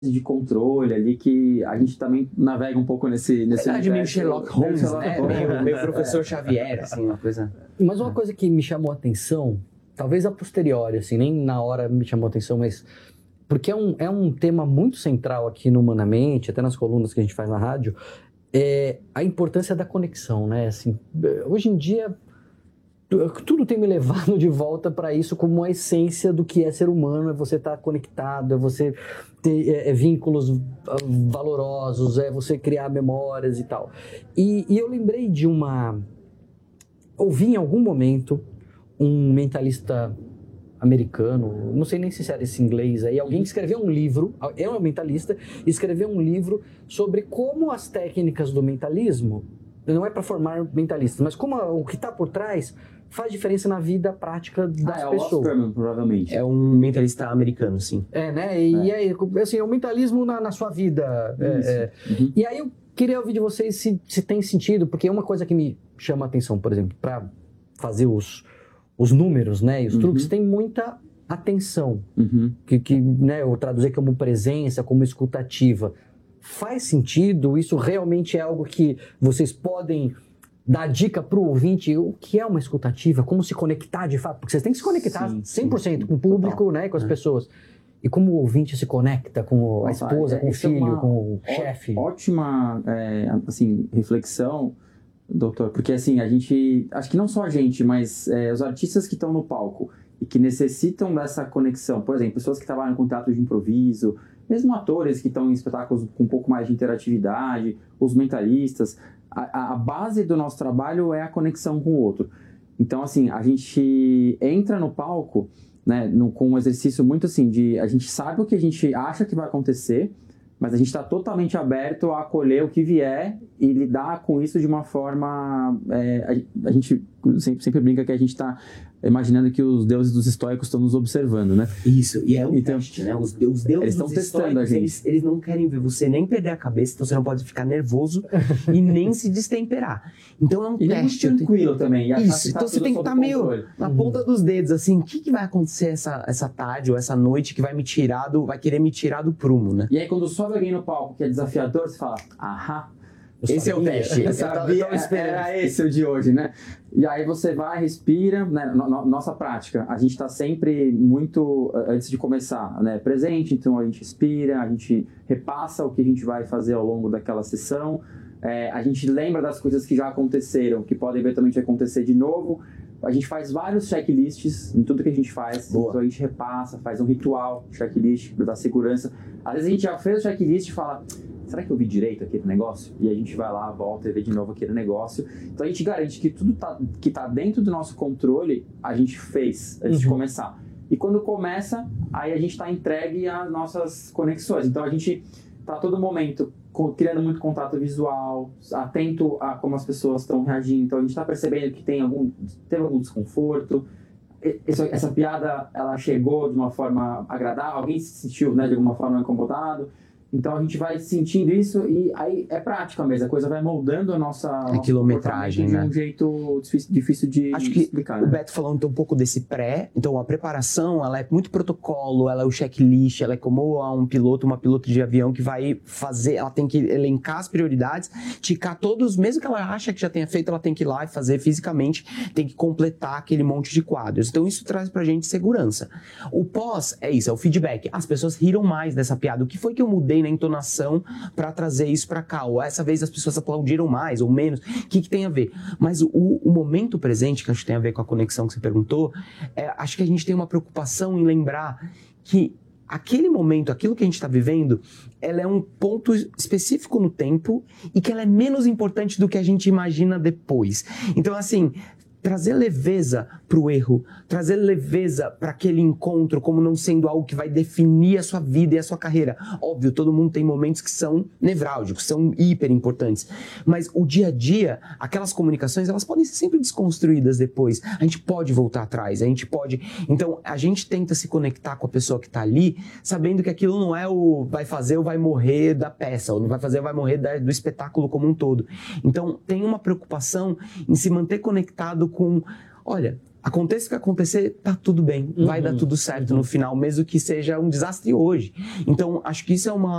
de controle ali que a gente também navega um pouco nesse verdade, meio Sherlock Holmes, né? Meio professor Xavier, assim, uma coisa... Mas uma coisa que me chamou a atenção, talvez a posteriori, assim, nem na hora me chamou a atenção, mas... Porque é um tema muito central aqui no Humanamente, até nas colunas que a gente faz na rádio, a importância da conexão, né? Assim, hoje em dia, tudo tem me levado de volta para isso como uma essência do que é ser humano, é você estar conectado, é você ter vínculos valorosos, é você criar memórias e tal. E eu lembrei de ouvi em algum momento um mentalista americano, não sei nem se era esse inglês aí, alguém que escreveu um livro, é um mentalista, escreveu um livro sobre como as técnicas do mentalismo, não é para formar mentalistas, mas como o que está por trás faz diferença na vida prática das pessoas. O Oscar, provavelmente. É um mentalista americano, sim. Né? E aí, assim, é o mentalismo na sua vida. Uhum. E aí eu queria ouvir de vocês se tem sentido, porque é uma coisa que me chama a atenção, por exemplo, para fazer os números, né, e os truques, tem muita atenção, que né, eu traduzir como presença, como escutativa. Faz sentido? Isso realmente é algo que vocês podem dar dica para o ouvinte? O que é uma escutativa? Como se conectar de fato? Porque vocês têm que se conectar 100% com o público, né, com as pessoas. E como o ouvinte se conecta com a esposa, com o filho, com o chefe? Ótima, assim, reflexão, doutor, porque assim, a gente, acho que não só a gente, mas os artistas que estão no palco e que necessitam dessa conexão, por exemplo, pessoas que trabalham com teatro de improviso, mesmo atores que estão em espetáculos com um pouco mais de interatividade, os mentalistas, a base do nosso trabalho é a conexão com o outro. Então, assim, a gente entra no palco, né, com um exercício muito assim, a gente sabe o que a gente acha que vai acontecer, mas a gente está totalmente aberto a acolher o que vier e lidar com isso de uma forma... a gente sempre brinca que a gente está imaginando que os deuses dos estoicos estão nos observando, né? Isso, e é um teste, né? Os deuses estão testando a gente. Eles não querem ver você nem perder a cabeça, então você não pode ficar nervoso e nem se destemperar. Então é um teste. É tranquilo também. Isso, então você tem que estar meio na ponta dos dedos, assim, o que vai acontecer essa tarde ou essa noite que vai querer me tirar do prumo, né? E aí quando sobe alguém no palco que é desafiador, você fala, esse é o teste. Era esse o de hoje, né? E aí você vai, respira, né? Nossa prática, a gente está sempre muito, antes de começar, né, presente, então a gente respira, a gente repassa o que a gente vai fazer ao longo daquela sessão, a gente lembra das coisas que já aconteceram, que podem eventualmente acontecer de novo, a gente faz vários checklists em tudo que a gente faz. Boa. Então a gente repassa, faz um ritual, checklist, para dar segurança. Às vezes a gente já fez o checklist e fala, será que eu vi direito aquele negócio? E a gente vai lá, volta e vê de novo aquele negócio. Então a gente garante que tudo que tá dentro do nosso controle, a gente fez antes de começar. E quando começa, aí a gente está entregue às nossas conexões. Então a gente está a todo momento criando muito contato visual, atento a como as pessoas estão reagindo. Então a gente está percebendo que teve algum desconforto. Essa piada, ela chegou de uma forma agradável, alguém se sentiu, né, de alguma forma incomodado. Então a gente vai sentindo isso e aí é prática mesmo, a coisa vai moldando a nossa quilometragem, de né? um jeito difícil de Acho que explicar. O Beto falou então um pouco desse então a preparação, ela é muito protocolo, ela é o checklist, ela é como uma pilota de avião que vai fazer, ela tem que elencar as prioridades, ticar todos, mesmo que ela acha que já tenha feito, ela tem que ir lá e fazer fisicamente, tem que completar aquele monte de quadros. Então isso traz pra gente segurança. O pós é isso, é o feedback. As pessoas riram mais dessa piada. O que foi que eu mudei na entonação para trazer isso para cá? Ou essa vez as pessoas aplaudiram mais ou menos? O que tem a ver? Mas o momento presente, que acho que tem a ver com a conexão que você perguntou, acho que a gente tem uma preocupação em lembrar que aquele momento, aquilo que a gente está vivendo, ela é um ponto específico no tempo e que ela é menos importante do que a gente imagina depois. Então, assim, trazer leveza para o erro, trazer leveza para aquele encontro como não sendo algo que vai definir a sua vida e a sua carreira. Óbvio, todo mundo tem momentos que são nevrálgicos, são hiper importantes, mas o dia a dia, aquelas comunicações, elas podem ser sempre desconstruídas depois. A gente pode voltar atrás, a gente pode... Então, a gente tenta se conectar com a pessoa que está ali, sabendo que aquilo não é o vai fazer ou vai morrer da peça, ou não vai fazer ou vai morrer do espetáculo como um todo. Então, tem uma preocupação em se manter conectado com, olha, aconteça o que acontecer, tá tudo bem, vai dar tudo certo no final, mesmo que seja um desastre hoje. Então, acho que isso é